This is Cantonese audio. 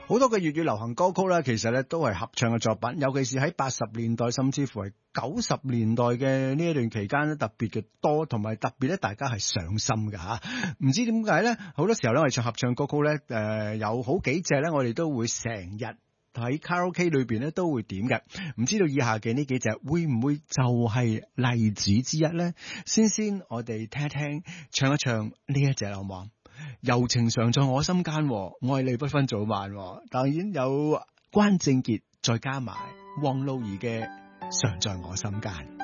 好多嘅粵語流行歌曲咧，其實咧都係合唱嘅作品，尤其是喺80年代甚至乎係90年代嘅呢一段期間咧，特別嘅多，同埋特別咧，大家係上心㗎吓。唔知點解咧，好多時候咧，我哋唱合唱歌曲咧，有好幾隻咧，我哋都會成日喺卡拉 OK 裏邊咧都會點嘅。唔知道以下嘅呢幾隻會唔會就係例子之一咧？先我哋聽一聽，唱一唱呢一隻好唔好？柔情常在我心間，愛你不分早晚。當然有關正傑，再加埋汪露儀嘅常在我心間。